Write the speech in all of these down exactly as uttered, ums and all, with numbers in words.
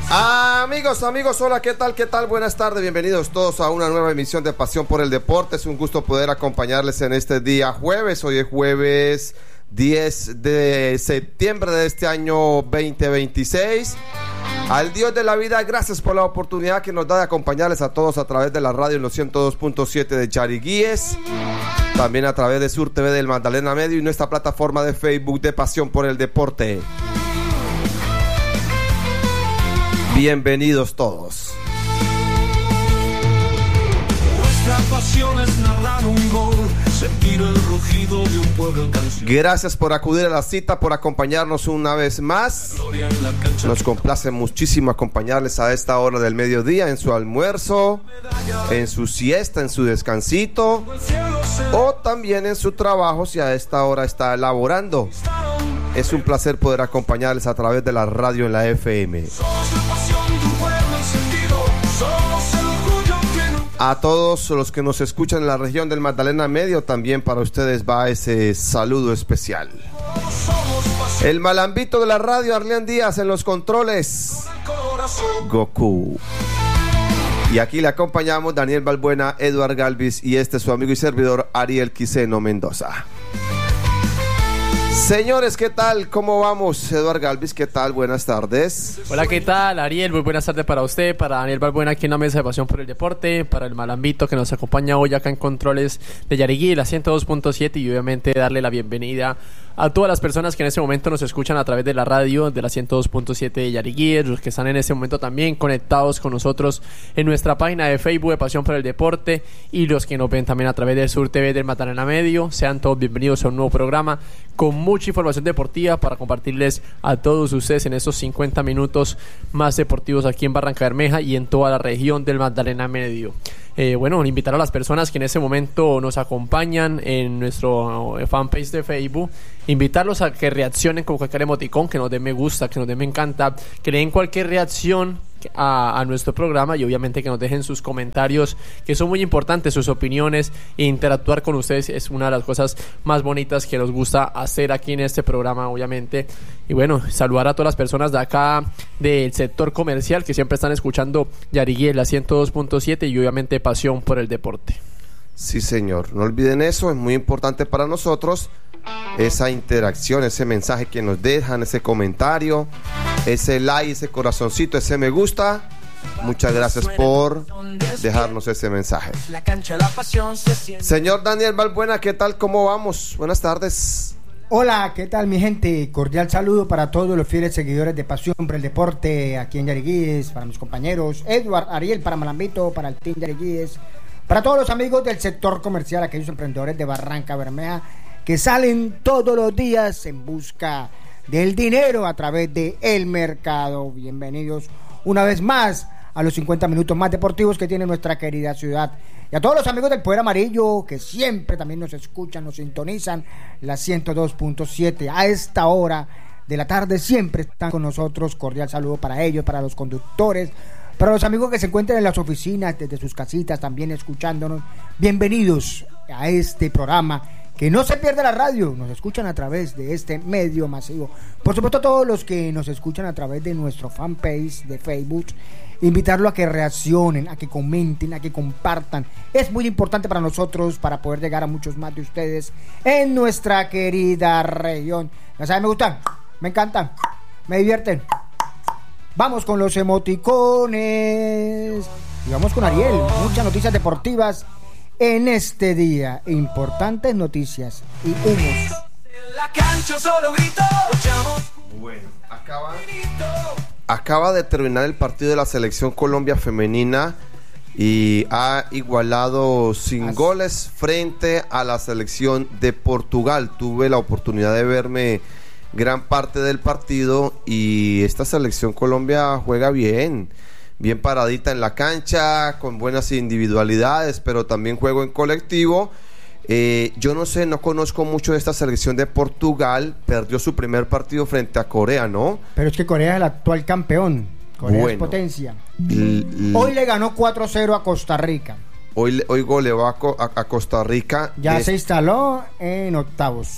Amigos, amigos, hola, ¿qué tal? ¿Qué tal? Buenas tardes, bienvenidos todos a una nueva emisión de Pasión por el Deporte. Es un gusto poder acompañarles en este día jueves. Hoy es jueves diez de septiembre de este año veinte veintiséis. Al Dios de la vida, gracias por la oportunidad que nos da de acompañarles a todos a través de la radio en los ciento dos punto siete de Yariguíes, también a través de Sur T V del Magdalena Medio y nuestra plataforma de Facebook de Pasión por el Deporte. Bienvenidos todos. Nuestra pasión es narrar un gol, sentir el rugido de un pueblo en canción. Gracias por acudir a la cita, por acompañarnos una vez más. Nos complace muchísimo acompañarles a esta hora del mediodía, en su almuerzo, en su siesta, en su descansito, o también en su trabajo si a esta hora está laborando. Es un placer poder acompañarles a través de la radio en la F M. A todos los que nos escuchan en la región del Magdalena Medio, también para ustedes va ese saludo especial. El malambito de la radio, Arleán Díaz en los controles, Goku. Y aquí le acompañamos Daniel Balbuena, Eduard Galvis y este su amigo y servidor Ariel Quiseno Mendoza. Señores, ¿qué tal? ¿Cómo vamos? Eduard Galvis, ¿qué tal? Buenas tardes. Hola, ¿qué tal? Ariel, muy buenas tardes para usted, para Daniel Balbuena aquí en la mesa de Pasión por el Deporte, para el Malambito que nos acompaña hoy acá en Controles de Yariguí, la ciento dos punto siete, y obviamente darle la bienvenida a todas las personas que en este momento nos escuchan a través de la radio de la ciento dos punto siete de Yariguí, los que están en este momento también conectados con nosotros en nuestra página de Facebook de Pasión por el Deporte, y los que nos ven también a través de Sur T V del Magdalena Medio. Sean todos bienvenidos a un nuevo programa con mucha información deportiva para compartirles a todos ustedes en estos cincuenta minutos más deportivos aquí en Barranca Bermeja y en toda la región del Magdalena Medio. Eh, bueno, invitar a las personas que en este momento nos acompañan en nuestro fanpage de Facebook, invitarlos a que reaccionen con cualquier emoticón, que nos den me gusta, que nos den me encanta, que le den cualquier reacción a, a nuestro programa, y obviamente que nos dejen sus comentarios, que son muy importantes, sus opiniones, e interactuar con ustedes es una de las cosas más bonitas que nos gusta hacer aquí en este programa, obviamente. Y bueno, saludar a todas las personas de acá del sector comercial que siempre están escuchando Yariguí, la ciento dos punto siete, y obviamente Pasión por el Deporte. Sí, señor, no olviden eso, es muy importante para nosotros esa interacción, ese mensaje que nos dejan, ese comentario, ese like, ese corazoncito, ese me gusta. Muchas gracias por dejarnos ese mensaje. Señor Daniel Balbuena, ¿qué tal? ¿Cómo vamos? Buenas tardes. Hola, ¿qué tal, mi gente? Cordial saludo para todos los fieles seguidores de Pasión por el Deporte aquí en Yariguíes, para mis compañeros Eduard, Ariel, para Malambito, para el Team Yariguíes, para todos los amigos del sector comercial, aquellos emprendedores de Barranca Bermeja que salen todos los días en busca del dinero a través de el mercado. Bienvenidos una vez más a los cincuenta minutos más deportivos que tiene nuestra querida ciudad. Y a todos los amigos del Poder Amarillo que siempre también nos escuchan, nos sintonizan, la ciento dos punto siete. A esta hora de la tarde siempre están con nosotros. Cordial saludo para ellos, para los conductores, para los amigos que se encuentran en las oficinas, desde sus casitas también escuchándonos. Bienvenidos a este programa. Que no se pierda la radio, nos escuchan a través de este medio masivo. Por supuesto, a todos los que nos escuchan a través de nuestro fanpage de Facebook, invitarlo a que reaccionen, a que comenten, a que compartan. Es muy importante para nosotros para poder llegar a muchos más de ustedes en nuestra querida región. Ya saben, me gustan, me encantan, me divierten. Vamos con los emoticones y vamos con Ariel. Muchas noticias deportivas en este día, importantes noticias y humos. Bueno, acaba, acaba de terminar el partido de la selección Colombia femenina y ha igualado sin Así. goles frente a la selección de Portugal. Tuve la oportunidad de verme gran parte del partido y esta selección Colombia juega bien. Bien paradita en la cancha, con buenas individualidades, pero también juego en colectivo. Eh, yo no sé, no conozco mucho de esta selección de Portugal. Perdió su primer partido frente a Corea, ¿no? Pero es que Corea es el actual campeón. Corea bueno, es potencia. L- l- hoy le ganó cuatro cero a Costa Rica. Hoy, hoy goleó a, a, a Costa Rica. Ya es... se instaló en octavos.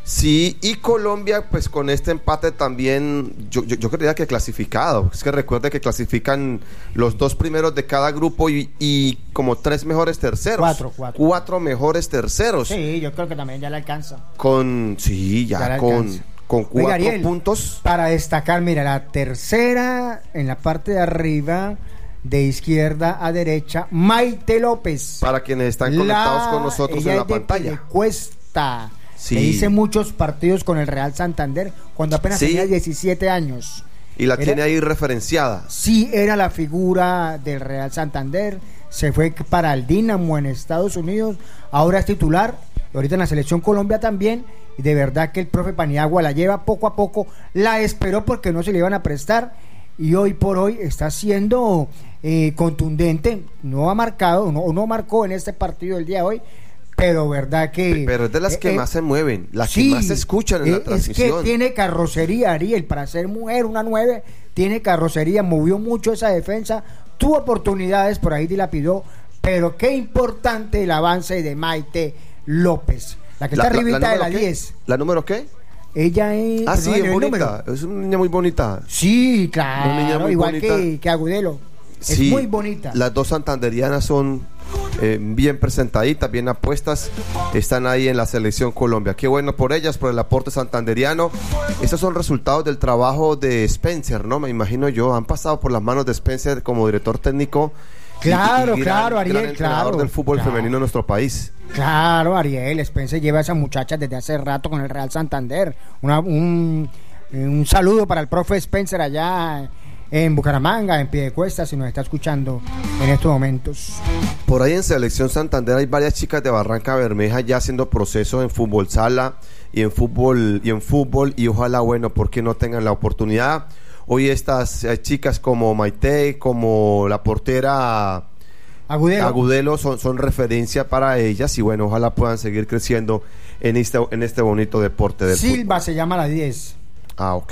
Sí, y Colombia, pues con este empate también, yo, yo, yo creía que clasificado. Es que recuerde que clasifican los dos primeros de cada grupo y, y como tres mejores terceros. Cuatro, cuatro. Cuatro mejores terceros. Sí, yo creo que también ya le alcanza. Con, sí, ya, Ya le con, alcanza. con cuatro Oiga, Ariel, puntos. Para destacar, mira, la tercera en la parte de arriba, de izquierda a derecha, Maite López. Para quienes están conectados La- con nosotros ella en la es de pantalla. Cuesta. Sí. Que hice muchos partidos con el Real Santander cuando apenas Sí. tenía diecisiete años. Y la Era- tiene ahí referenciada. Sí, era la figura del Real Santander. Se fue para el Dinamo en Estados Unidos. Ahora es titular. Y ahorita en la selección Colombia también. Y de verdad que el profe Paniagua la lleva poco a poco. La esperó porque no se le iban a prestar. Y hoy por hoy está siendo eh, contundente. No ha marcado, no, no marcó en este partido del día de hoy. Pero verdad que... Pero es de las que eh, más se mueven, las sí, que más se escuchan en eh, la es transmisión. que tiene carrocería, Ariel, para ser mujer, una nueve, tiene carrocería, movió mucho esa defensa, tuvo oportunidades, por ahí dilapidó, pero qué importante el avance de Maite López, la que La- está la- arribita la de la número qué? diez. ¿La número qué? Ella es... Ah, pero sí, no, es el bonita. número. Es una niña muy bonita. Sí, Una niña claro, muy igual bonita. que, que Agudelo. Sí, Es muy bonita. Las dos santanderianas son eh, bien presentaditas, bien apuestas. Están ahí en la selección Colombia. Qué bueno por ellas, por el aporte santanderiano. Estos son resultados del trabajo de Spencer, ¿no? Me imagino yo. Han pasado por las manos de Spencer como director técnico. y- Claro, y gran- claro, Ariel, gran entrenador claro, del fútbol claro. femenino en nuestro país. Claro, Ariel, Spencer lleva a esa muchacha desde hace rato con el Real Santander. Una- un, un saludo para el profe Spencer allá en Bucaramanga, en Piedecuesta, si nos está escuchando en estos momentos. Por ahí en Selección Santander hay varias chicas de Barranca Bermeja ya haciendo proceso en fútbol sala y en fútbol y en fútbol y ojalá, bueno, porque no tengan la oportunidad. Hoy estas eh, chicas como Maite, como la portera Agudelo. Agudelo son, son referencia para ellas y bueno, ojalá puedan seguir creciendo en este, en este bonito deporte del Silva fútbol. se llama la diez. Ah, ok.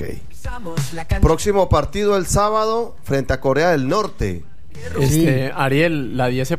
Próximo partido el sábado frente a Corea del Norte. Este, Sí. Ariel, la diez se